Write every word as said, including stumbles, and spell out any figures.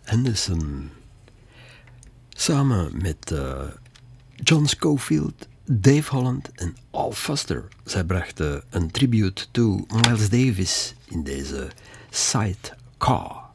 Henderson. Samen met uh, John Scofield, Dave Holland en Al Foster. Zij brachten een tribute to Miles Davis in deze Sidecar.